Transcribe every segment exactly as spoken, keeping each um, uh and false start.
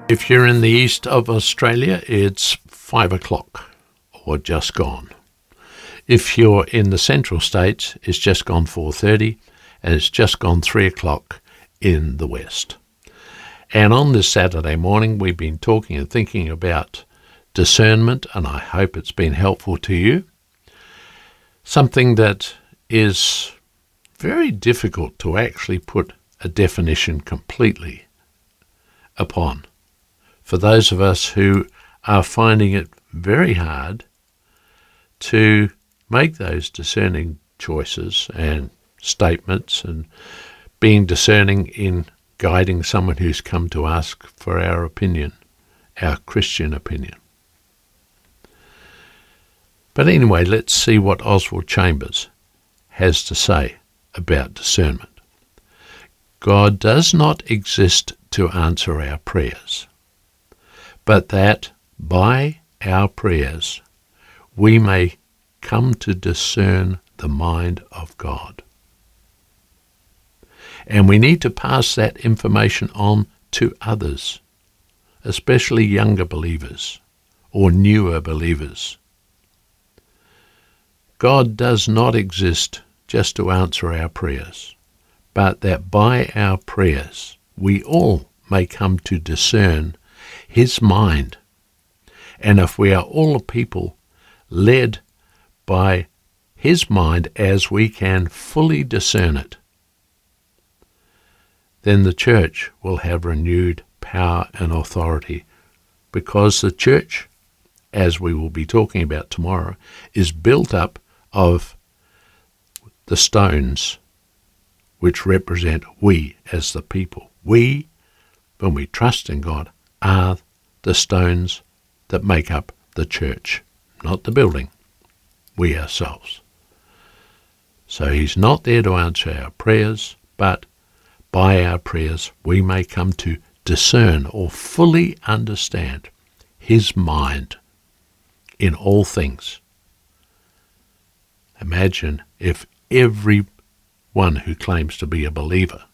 If you're in the east of Australia, it's five o'clock or just gone. If you're in the central states, it's just gone four thirty and it's just gone three o'clock in the west. And on this Saturday morning, we've been talking and thinking about discernment, and I hope it's been helpful to you. Something that is very difficult to actually put a definition completely upon. For those of us who are finding it very hard to make those discerning choices and statements and being discerning in guiding someone who's come to ask for our opinion, our Christian opinion. But anyway, let's see what Oswald Chambers has to say about discernment. God does not exist to answer our prayers, but that by our prayers we may come to discern the mind of God. And we need to pass that information on to others, especially younger believers or newer believers. God does not exist just to answer our prayers, but that by our prayers we all may come to discern his mind. And if we are all a people led by his mind as we can fully discern it, then the church will have renewed power and authority, because the church, as we will be talking about tomorrow, is built up of the stones which represent we as the people. We, when we trust in God, are the stones that make up the church, not the building, we ourselves. So he's not there to answer our prayers, but by our prayers we may come to discern or fully understand his mind in all things. Imagine if every one who claims to be a believer,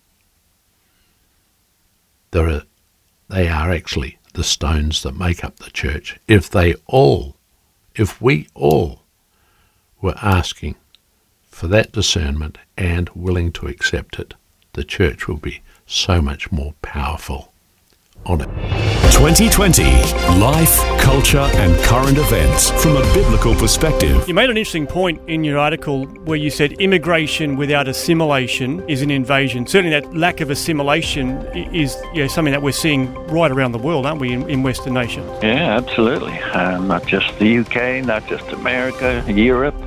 there are, they are actually the stones that make up the church. If they all, if we all were asking for that discernment and willing to accept it, the church will be so much more powerful on it. twenty twenty Life, Culture and Current Events from a Biblical Perspective. You made an interesting point in your article where you said immigration without assimilation is an invasion. Certainly that lack of assimilation is you know, something that we're seeing right around the world, aren't we, in, in Western nations? Yeah, absolutely. Uh, not just the U K, not just America, Europe.